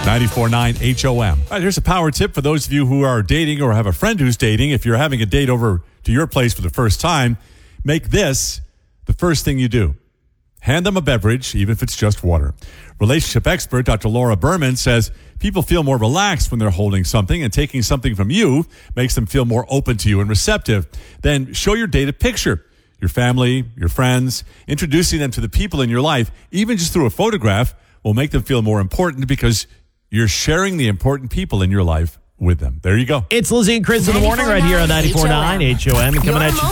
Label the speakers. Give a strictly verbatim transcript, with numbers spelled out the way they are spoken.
Speaker 1: ninety-four point nine H O M. All right, here's a power tip for those of you who are dating or have a friend who's dating. If you're having a date over to your place for the first time, make this the first thing you do. Hand them a beverage, even if it's just water. Relationship expert Doctor Laura Berman says people feel more relaxed when they're holding something, and taking something from you makes them feel more open to you and receptive. Then show your date a picture. Your family, your friends, introducing them to the people in your life, even just through a photograph, will make them feel more important because you're sharing the important people in your life with them. There you go.
Speaker 2: It's Lizzie and Chris in the morning right here on ninety-four point nine H O M. Coming at you